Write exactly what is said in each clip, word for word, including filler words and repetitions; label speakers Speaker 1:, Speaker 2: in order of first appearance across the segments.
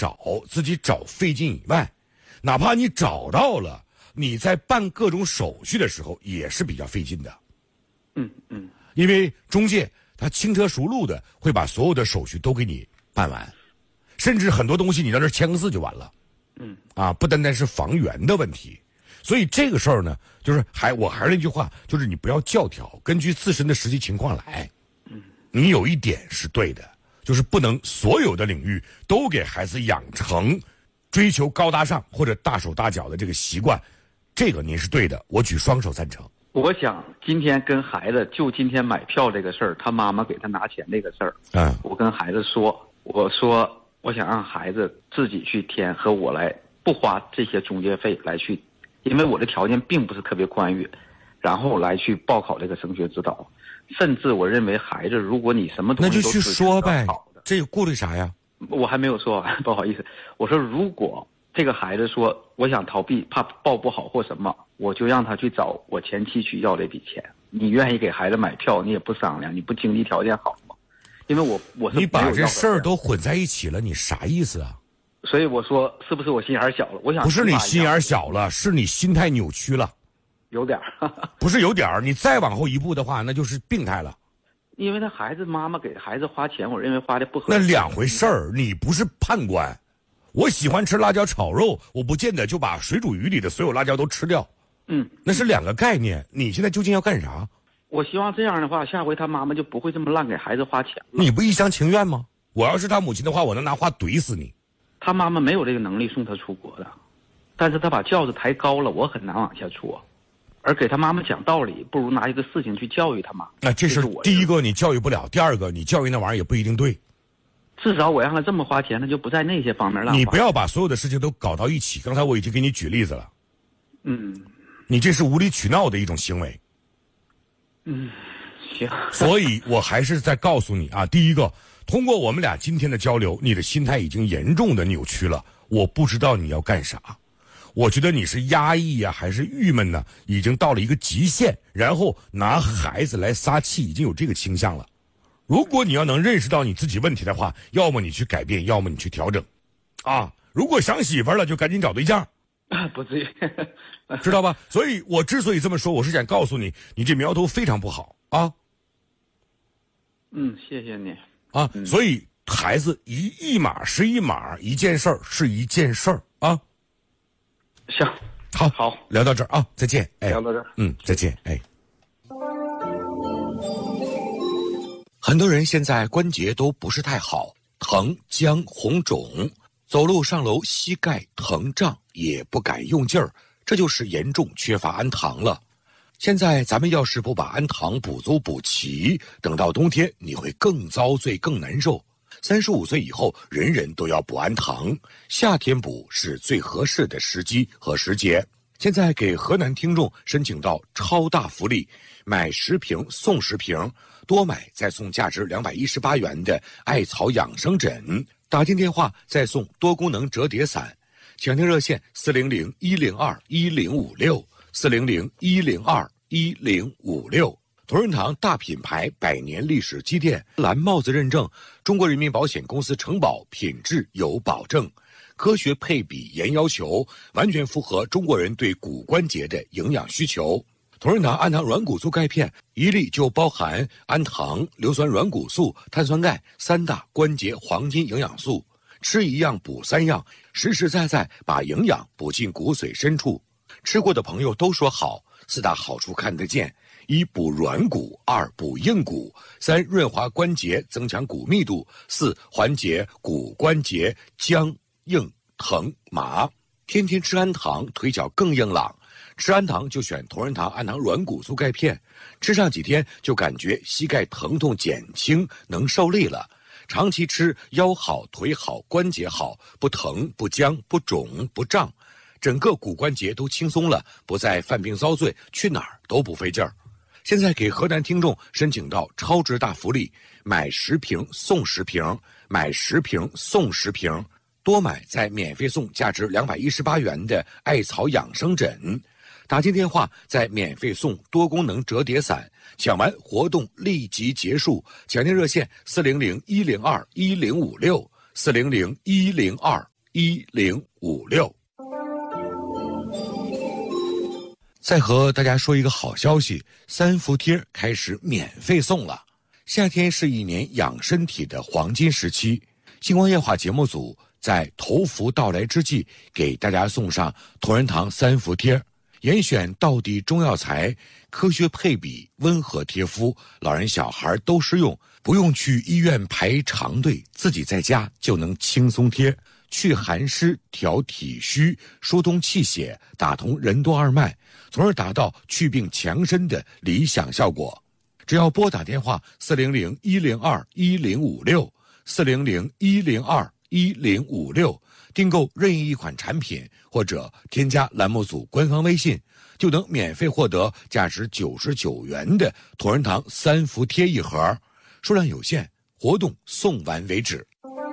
Speaker 1: 找，自己找费劲以外，哪怕你找到了，你在办各种手续的时候也是比较费劲的。
Speaker 2: 嗯嗯，
Speaker 1: 因为中介他轻车熟路的会把所有的手续都给你办完，甚至很多东西你到这签个字就完了。
Speaker 2: 嗯，
Speaker 1: 啊，不单单是房源的问题，所以这个事儿呢，就是还我还是那句话，就是你不要教条，根据自身的实际情况来。
Speaker 2: 嗯，
Speaker 1: 你有一点是对的，就是不能所有的领域都给孩子养成追求高大上或者大手大脚的这个习惯，这个您是对的，我举双手赞成。
Speaker 2: 我想今天跟孩子就今天买票这个事儿，他妈妈给他拿钱这个事儿，
Speaker 1: 嗯，
Speaker 2: 我跟孩子说，我说我想让孩子自己去填，和我来不花这些中介费来去，因为我的条件并不是特别宽裕，然后来去报考这个升学指导。甚至我认为孩子，如果你什么东西都
Speaker 1: 那就去说呗，
Speaker 2: 好的，
Speaker 1: 这个顾虑啥呀？
Speaker 2: 我还没有说完，不好意思。我说，如果这个孩子说我想逃避，怕报不好或什么，我就让他去找我前妻去要这笔钱。你愿意给孩子买票，你也不商量，你不经济条件好吗？因为我我是
Speaker 1: 你把这事儿都混在一起了，你啥意思啊？
Speaker 2: 所以我说，是不是我心眼小了？我想
Speaker 1: 不是你心眼小了，是你心态扭曲了，
Speaker 2: 有点儿，
Speaker 1: 不是有点儿，你再往后一步的话，那就是病态了。
Speaker 2: 因为他孩子妈妈给孩子花钱，我认为花的不合适。
Speaker 1: 那两回事儿，你不是判官。我喜欢吃辣椒炒肉，我不见得就把水煮鱼里的所有辣椒都吃掉。
Speaker 2: 嗯，
Speaker 1: 那是两个概念。你现在究竟要干啥？
Speaker 2: 我希望这样的话，下回他妈妈就不会这么乱给孩子花钱了。
Speaker 1: 你不一厢情愿吗？我要是他母亲的话，我能拿话怼死你。
Speaker 2: 他妈妈没有这个能力送他出国的，但是他把轿子抬高了，我很难往下戳。而给他妈妈讲道理，不如拿一个事情去教育他妈。
Speaker 1: 那这是第一个，你教育不了；第二个，你教育那玩意儿也不一定对。
Speaker 2: 至少我让他这么花钱，他就不在那些方面浪费。
Speaker 1: 你不要把所有的事情都搞到一起。刚才我已经给你举例子了。
Speaker 2: 嗯，
Speaker 1: 你这是无理取闹的一种行为。
Speaker 2: 嗯，行。
Speaker 1: 所以我还是在告诉你啊，第一个，通过我们俩今天的交流，你的心态已经严重的扭曲了。我不知道你要干啥。我觉得你是压抑呀、啊，还是郁闷呢？已经到了一个极限，然后拿孩子来撒气，已经有这个倾向了。如果你要能认识到你自己问题的话，要么你去改变，要么你去调整，啊！如果想媳妇儿了，就赶紧找对象，
Speaker 2: 不至于，
Speaker 1: 知道吧？所以我之所以这么说，我是想告诉你，你这苗头非常不好啊。
Speaker 2: 嗯，谢谢你
Speaker 1: 啊。
Speaker 2: 嗯、
Speaker 1: 所以孩子一一码是一码，一件事儿是一件事儿啊。
Speaker 2: 行，
Speaker 1: 好，
Speaker 2: 好，
Speaker 1: 聊到这儿啊，再见。哎，
Speaker 2: 聊到这儿，
Speaker 1: 嗯，再见。哎，很多人现在关节都不是太好，疼、僵、红肿，走路上楼膝盖疼胀，也不敢用劲儿，这就是严重缺乏氨糖了。现在咱们要是不把氨糖补足补齐，等到冬天你会更遭罪更难受。三十五岁以后，人人都要补氨糖，夏天补是最合适的时机和时节。现在给河南听众申请到超大福利，买十瓶送十瓶，多买再送价值两百一十八元的艾草养生枕，打进电话再送多功能折叠伞。抢听热线四零零一零二一零五六四零零一零二一零五六。同仁堂大品牌百年历史积淀，蓝帽子认证，中国人民保险公司承保，品质有保证，科学配比严要求，完全符合中国人对骨关节的营养需求。同仁堂氨糖软骨素钙片一粒就包含氨糖、硫酸软骨素、碳酸钙三大关节黄金营养素，吃一样补三样，实实在在把营养补进骨髓深处。吃过的朋友都说好，四大好处看得见：一补软骨，二补硬骨，三润滑关节增强骨密度，四缓解骨关节僵硬疼麻。天天吃氨糖，腿脚更硬朗。吃氨糖就选同仁堂氨糖软骨素钙片，吃上几天就感觉膝盖疼痛减轻，能受力了。长期吃，腰好腿好关节好，不疼不僵不肿不胀，整个骨关节都轻松了，不再犯病遭罪，去哪儿都不费劲儿。现在给河南听众申请到超值大福利，买十瓶送十瓶，买十瓶送十瓶，多买再免费送价值两百一十八元的艾草养生枕。打进电话再免费送多功能折叠伞，抢完活动立即结束。抢听热线四零零一零二一零五六四零零一零二一零五六。再和大家说一个好消息，三伏贴开始免费送了。夏天是一年养身体的黄金时期，星光夜话节目组在头伏到来之际，给大家送上同仁堂三伏贴，严选道地中药材，科学配比，温和贴肤，老人小孩都适用，不用去医院排长队，自己在家就能轻松贴，去寒湿，调体虚，疏通气血，打通任督二脉，从而达到祛病强身的理想效果。只要拨打电话四零零一零二一零五六四零零一零二一零五六，订购任意一款产品，或者添加栏目组官方微信，就能免费获得价值九十九元的同仁堂三伏贴一盒，数量有限，活动送完为止。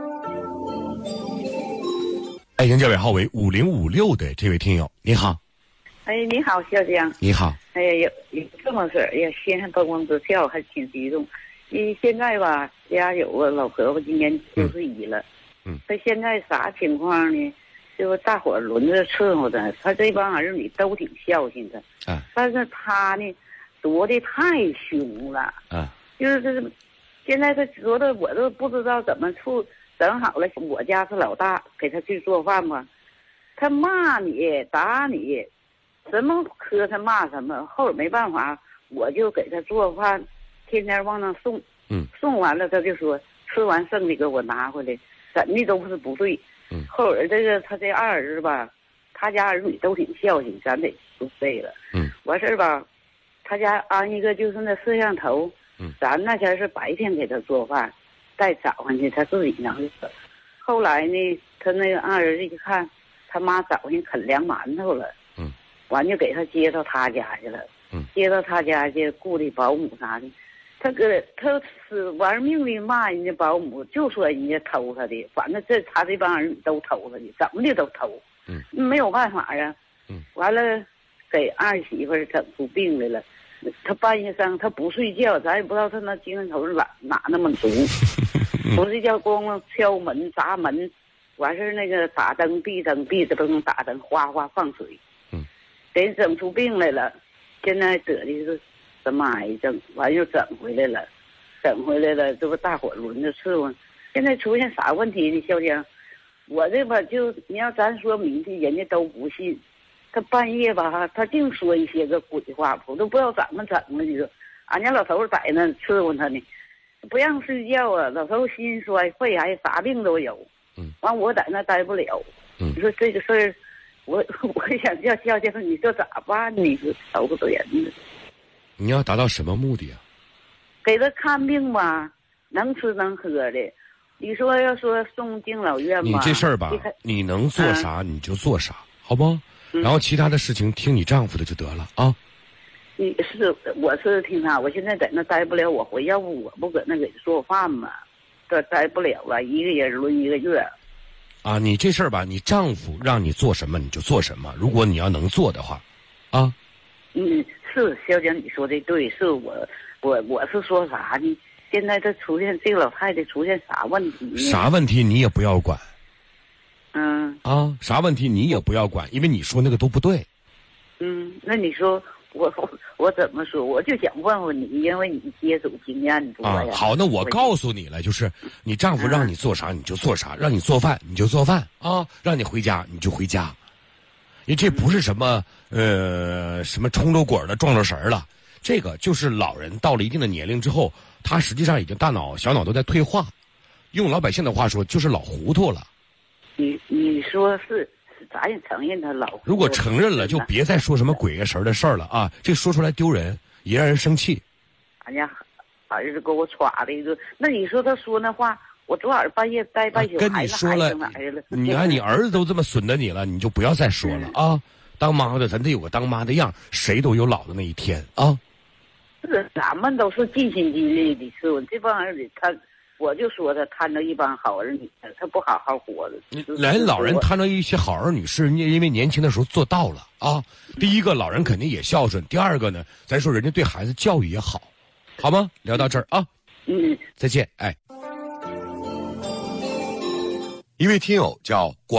Speaker 1: 爱情教尾号为五零五六的这位听友，你好。
Speaker 3: 哎，你好，小江。
Speaker 1: 你好。
Speaker 3: 哎呀，有有这么事儿，哎呀，心还蹦蹦直跳，还挺激动。因为现在吧，家有个老婆婆，今年九十一了。
Speaker 1: 嗯。
Speaker 3: 她现在啥情况呢？就是大伙儿轮着伺候她，她这帮儿女都挺孝敬她。
Speaker 1: 啊。
Speaker 3: 但是她呢，夺的太凶了。
Speaker 1: 啊。
Speaker 3: 就是这，现在她夺的我都不知道怎么处。整好了，我家是老大，给她去做饭嘛。她骂你，打你。什么磕碜骂什么，后来没办法，我就给他做饭，天天往那送。
Speaker 1: 嗯，
Speaker 3: 送完了他就说吃完剩的给我拿回来，怎的都是不对。
Speaker 1: 嗯，
Speaker 3: 后来这个他这二儿子吧，他家儿女都挺孝敬，咱得不对了。
Speaker 1: 嗯，
Speaker 3: 完事儿吧，他家安一个就是那摄像头。
Speaker 1: 嗯，
Speaker 3: 咱那前是白天给他做饭，再早上去他自己能做。后来呢，他那个二儿子一看，他妈早上啃凉馒头了。
Speaker 1: 嗯。
Speaker 3: 完就给他接到他家去了，
Speaker 1: 嗯，
Speaker 3: 接到他家去雇的保姆啥的，他搁他死玩命的骂人家保姆，就说人家偷他的，反正这他这帮人都偷他的，怎么的都偷，
Speaker 1: 嗯，
Speaker 3: 没有办法呀，
Speaker 1: 嗯，
Speaker 3: 完了给二媳妇整出病来了，他半夜上他不睡觉，咱也不知道他那精神头哪哪那么足，不睡觉光光敲门砸门，完事那个打灯闭灯闭着灯打灯哗哗放水。给人整出病来了，现在得的是什么癌症，完又整回来了，整回来了，这不大伙轮着伺候。现在出现啥问题呢？小江，我这吧就你要咱说明天，人家都不信。他半夜吧，他净说一些个鬼话，我都不知道怎么整了。你说，俺家老头在那伺候他呢，不让睡觉啊，老头心衰、肺癌，啥病都有。
Speaker 1: 嗯。
Speaker 3: 完我在那待不了。
Speaker 1: 嗯。
Speaker 3: 你说这个事儿。我我想叫叫叫你说咋办？你说愁不得人呢。
Speaker 1: 你要达到什么目的啊？
Speaker 3: 给他看病吧，能吃能喝的。你说要说送敬老院吧，
Speaker 1: 你这事儿吧，你能做啥你就做啥，好不？然后其他的事情听你丈夫的就得了啊。
Speaker 3: 你是我是听他，我现在在那待不了，我回，要不我不搁那给他做饭嘛，这待不了了，一个人轮一个月。
Speaker 1: 啊，你这事儿吧，你丈夫让你做什么你就做什么，如果你要能做的话，啊，
Speaker 3: 嗯，是小江你说的对，是我我我是说啥呢？现在这出现这个老太太出现啥问题呢？
Speaker 1: 啥问题你也不要管，
Speaker 3: 嗯
Speaker 1: 啊，啥问题你也不要管，因为你说那个都不对。
Speaker 3: 嗯，那你说我我我怎么说？我就想问问你，因为你接触经验多呀。
Speaker 1: 啊，好，那我告诉你了，就是你丈夫让你做啥你就做啥，让你做饭你就做饭啊，让你回家你就回家，因为这不是什么呃什么冲着滚的撞着神儿了，这个就是老人到了一定的年龄之后，他实际上已经大脑小脑都在退化，用老百姓的话说就是老糊涂了。
Speaker 3: 你你说是。咱也承认他老。
Speaker 1: 如果承认了，就别再说什么鬼呀神的事儿了啊！这说出来丢人，也让人生气。
Speaker 3: 俺家儿子给我歘的一个，那你说他说那话，我昨晚半夜待半宿，
Speaker 1: 跟你说了，你看你儿子都这么损的你了，你就不要再说了啊！当妈的，咱得有个当妈的样，谁都有老的那一天啊。
Speaker 3: 是，咱们都是尽心尽力的伺候这帮儿女，他。我就说他摊着一帮好儿女，他不好好活着。
Speaker 1: 人老人摊着一些好儿女，是因为年轻的时候做到了啊。第一个，老人肯定也孝顺；第二个呢，咱说人家对孩子教育也好，好吗？聊到这儿啊，
Speaker 3: 嗯，
Speaker 1: 再见，哎。一位听友叫